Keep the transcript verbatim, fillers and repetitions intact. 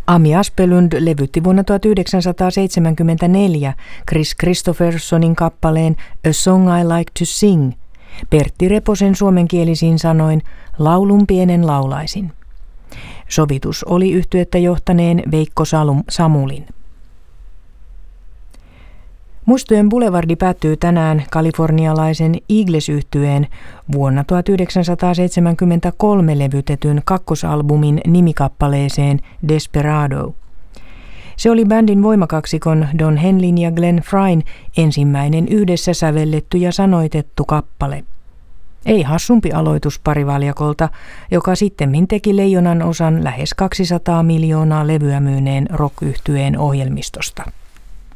Ami Aspelund levytti vuonna tuhatyhdeksänsataaseitsemänkymmentäneljä Kris Kristoffersonin kappaleen A Song I Like to Sing, Pertti Reposen suomenkielisin sanoin Laulun pienen laulaisin. Sovitus oli yhtyettä johtaneen Veikko Samulin. Muistojen Boulevardi päättyy tänään kalifornialaisen Eagles-yhtyeen vuonna tuhatyhdeksänsataaseitsemänkymmentäkolme levytetyn kakkosalbumin nimikappaleeseen Desperado. Se oli bändin voimakaksikon Don Henlin ja Glenn Fryn ensimmäinen yhdessä sävelletty ja sanoitettu kappale. Ei hassumpi aloitus parivaljakolta, joka sittemmin teki leijonan osan lähes kaksisataa miljoonaa levyä myyneen rock-yhtyeen ohjelmistosta.